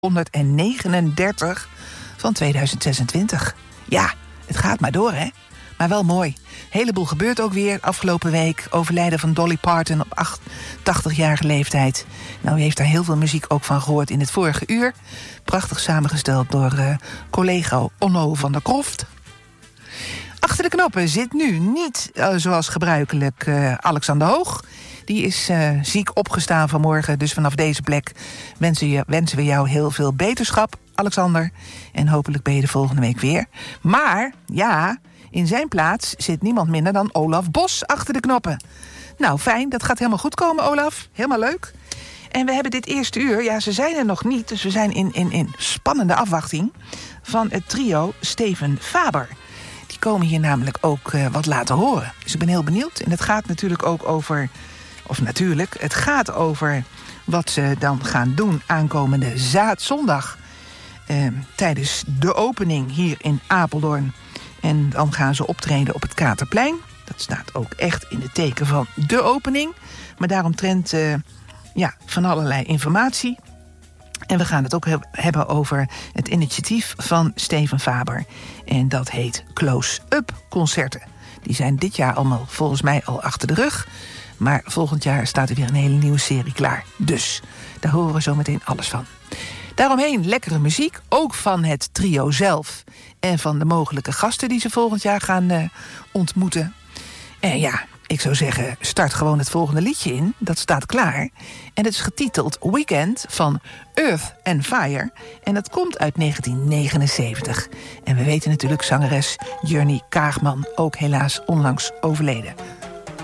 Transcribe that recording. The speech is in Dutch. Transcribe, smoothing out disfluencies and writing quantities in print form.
139 van 2026. Ja, het gaat maar door, hè? Maar wel mooi. Een heleboel gebeurt ook weer. Afgelopen week overlijden van Dolly Parton op 80-jarige leeftijd. Nou, u heeft daar heel veel muziek ook van gehoord in het vorige uur. Prachtig samengesteld door collega Onno van der Kroft. Achter de knoppen zit nu niet, zoals gebruikelijk, Alexander Hoog. Die is ziek opgestaan vanmorgen. Dus vanaf deze plek wensen we jou heel veel beterschap, Alexander. En hopelijk ben je de volgende week weer. Maar, ja, in zijn plaats zit niemand minder dan Olaf Bos achter de knoppen. Nou, fijn, dat gaat helemaal goed komen, Olaf. Helemaal leuk. En we hebben dit eerste uur, ja, ze zijn er nog niet, dus we zijn in spannende afwachting van het trio Steven Faber. Die komen hier namelijk ook wat laten horen. Dus ik ben heel benieuwd. En het gaat natuurlijk ook over, het gaat over wat ze dan gaan doen aankomende zondag. Tijdens de opening hier in Apeldoorn. En dan gaan ze optreden op het Katerplein. Dat staat ook echt in het teken van de opening. Maar daaromtrent van allerlei informatie. En we gaan het ook hebben over het initiatief van Steven Faber. En dat heet Close-up concerten. Die zijn dit jaar allemaal volgens mij al achter de rug. Maar volgend jaar staat er weer een hele nieuwe serie klaar. Dus daar horen we zo meteen alles van. Daaromheen lekkere muziek, ook van het trio zelf. En van de mogelijke gasten die ze volgend jaar gaan ontmoeten. En ja, ik zou zeggen, start gewoon het volgende liedje in. Dat staat klaar. En het is getiteld Weekend van Earth and Fire. En dat komt uit 1979. En we weten natuurlijk zangeres Johnny Kaagman, ook helaas onlangs overleden.